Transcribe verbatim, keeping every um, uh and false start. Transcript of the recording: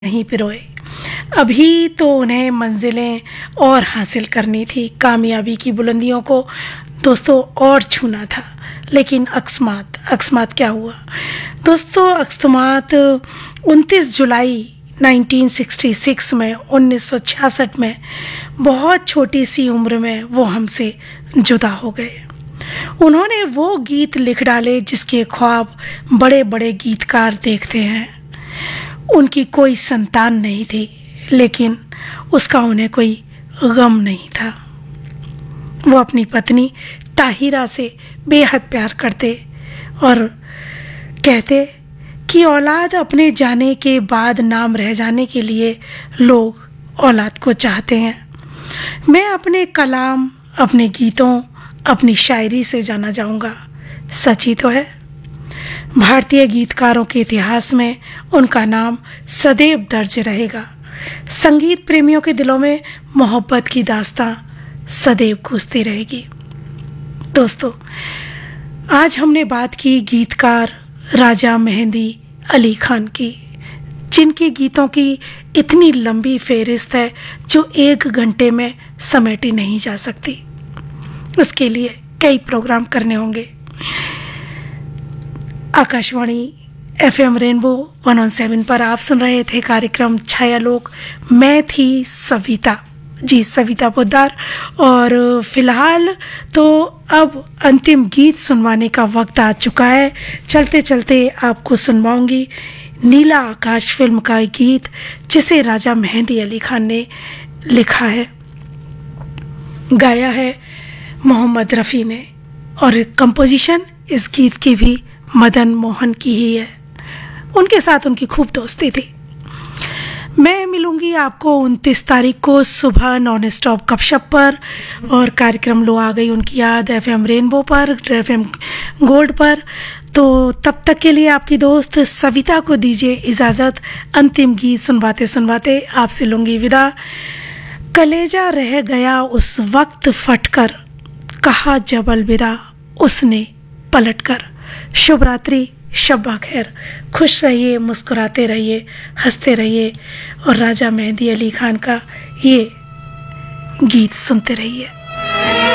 नहीं पिरोए। अभी तो उन्हें मंजिलें और हासिल करनी थी, कामयाबी की बुलंदियों को दोस्तों और छूना था। लेकिन अकस्मात अकस्मात क्या हुआ दोस्तों? अकस्मात उनतीस जुलाई उन्नीस सौ छियासठ में उन्नीस सौ छियासठ में बहुत छोटी सी उम्र में वो हमसे जुदा हो गए। उन्होंने वो गीत लिख डाले जिसके ख्वाब बड़े बड़े गीतकार देखते हैं। उनकी कोई संतान नहीं थी, लेकिन उसका उन्हें कोई गम नहीं था। वो अपनी पत्नी ताहिरा से बेहद प्यार करते और कहते कि औलाद अपने जाने के बाद नाम रह जाने के लिए लोग औलाद को चाहते हैं। मैं अपने कलाम, अपने गीतों, अपनी शायरी से जाना जाऊंगा। सच ही तो है। भारतीय गीतकारों के इतिहास में उनका नाम सदैव दर्ज रहेगा। संगीत प्रेमियों के दिलों में मोहब्बत की दास्तां सदैव गूंजती रहेगी। दोस्तों, आज हमने बात की गीतकार राजा मेहंदी अली खान की, जिनकी गीतों की इतनी लंबी फेहरिस्त है जो एक घंटे में समेटी नहीं जा सकती। उसके लिए कई प्रोग्राम करने होंगे। आकाशवाणी एफएम रेनबो एक सौ सात पर आप सुन रहे थे कार्यक्रम छायालोक। मैं थी सविता जी, सविता पोद्दार। और फिलहाल तो अब अंतिम गीत सुनवाने का वक्त आ चुका है। चलते चलते आपको सुनवाऊंगी नीला आकाश फिल्म का गीत, जिसे राजा मेहंदी अली खान ने लिखा है, गाया है मोहम्मद रफ़ी ने, और कंपोजिशन इस गीत की भी मदन मोहन की ही है। उनके साथ उनकी खूब दोस्ती थी। मैं मिलूंगी आपको उनतीस तारीख को सुबह नॉन स्टॉप गपशप पर, और कार्यक्रम लो आ गई उनकी याद एफएम रेनबो पर, एफएम गोल्ड पर। तो तब तक के लिए आपकी दोस्त सविता को दीजिए इजाज़त। अंतिम गीत सुनवाते सुनवाते आपसे लूँगी विदा। कलेजा रह गया उस वक्त फटकर, कहा जब अलविदा उसने पलटकर। शुभ रात्रि, शब्बा खैर। खुश रहिए, मुस्कुराते रहिए, हंसते रहिए, और राजा मेहंदी अली खान का ये गीत सुनते रहिए।